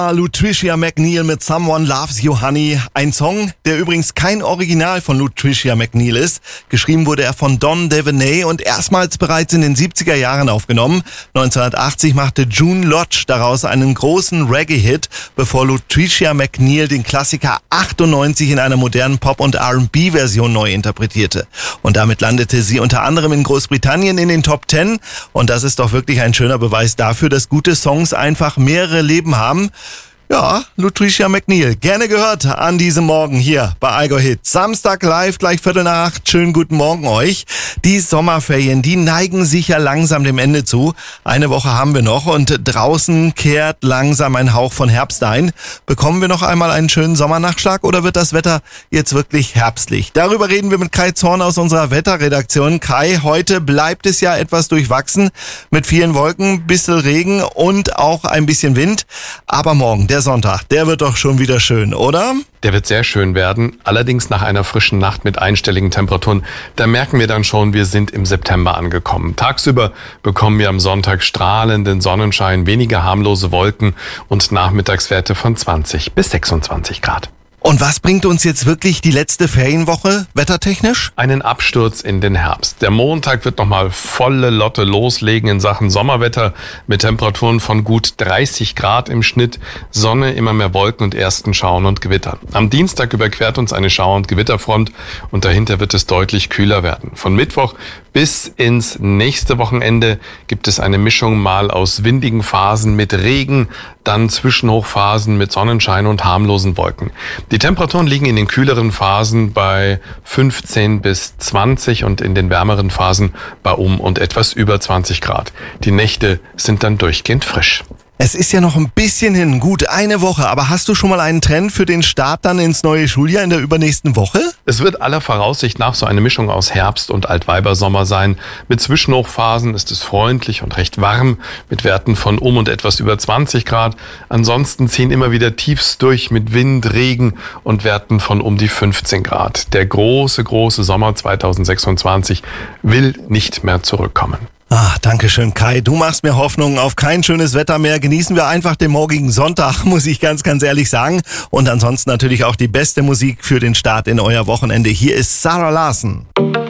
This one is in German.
Lutricia McNeil mit Someone Loves You Honey. Ein Song, der übrigens kein Original von Lutricia McNeil ist. Geschrieben wurde er von Don Devaney und erstmals bereits in den 70er Jahren aufgenommen. 1980 machte June Lodge daraus einen großen Reggae-Hit, bevor Lutricia McNeil den Klassiker 98 in einer modernen Pop- und R&B-Version neu interpretierte. Und damit landete sie unter anderem in Großbritannien in den Top 10. Und das ist doch wirklich ein schöner Beweis dafür, dass gute Songs einfach mehrere Leben haben. Ja, Lutricia McNeil, gerne gehört an diesem Morgen hier bei Allgäu Hit. Samstag live, gleich 7:45. Schönen guten Morgen euch. Die Sommerferien, die neigen sich ja langsam dem Ende zu. Eine Woche haben wir noch und draußen kehrt langsam ein Hauch von Herbst ein. Bekommen wir noch einmal einen schönen Sommernachschlag oder wird das Wetter jetzt wirklich herbstlich? Darüber reden wir mit Kai Zorn aus unserer Wetterredaktion. Kai, heute bleibt es ja etwas durchwachsen mit vielen Wolken, bisschen Regen und auch ein bisschen Wind. Aber morgen, der Sonntag, der wird doch schon wieder schön, oder? Der wird sehr schön werden, allerdings nach einer frischen Nacht mit einstelligen Temperaturen. Da merken wir dann schon, wir sind im September angekommen. Tagsüber bekommen wir am Sonntag strahlenden Sonnenschein, weniger harmlose Wolken und Nachmittagswerte von 20 bis 26 Grad. Und was bringt uns jetzt wirklich die letzte Ferienwoche wettertechnisch? Einen Absturz in den Herbst. Der Montag wird nochmal volle Lotte loslegen in Sachen Sommerwetter mit Temperaturen von gut 30 Grad im Schnitt, Sonne, immer mehr Wolken und ersten Schauern und Gewittern. Am Dienstag überquert uns eine Schauer- und Gewitterfront und dahinter wird es deutlich kühler werden. Von Mittwoch bis ins nächste Wochenende gibt es eine Mischung mal aus windigen Phasen mit Regen, dann Zwischenhochphasen mit Sonnenschein und harmlosen Wolken. Die Temperaturen liegen in den kühleren Phasen bei 15 bis 20 und in den wärmeren Phasen bei und etwas über 20 Grad. Die Nächte sind dann durchgehend frisch. Es ist ja noch ein bisschen hin, gut eine Woche, aber hast du schon mal einen Trend für den Start dann ins neue Schuljahr in der übernächsten Woche? Es wird aller Voraussicht nach so eine Mischung aus Herbst und Altweibersommer sein. Mit Zwischenhochphasen ist es freundlich und recht warm, mit Werten von und etwas über 20 Grad. Ansonsten ziehen immer wieder Tiefs durch mit Wind, Regen und Werten von die 15 Grad. Der große Sommer 2026 will nicht mehr zurückkommen. Danke schön, Kai. Du machst mir Hoffnung auf kein schönes Wetter mehr. Genießen wir einfach den morgigen Sonntag, muss ich ganz ehrlich sagen. Und ansonsten natürlich auch die beste Musik für den Start in euer Wochenende. Hier ist Sarah Larsen.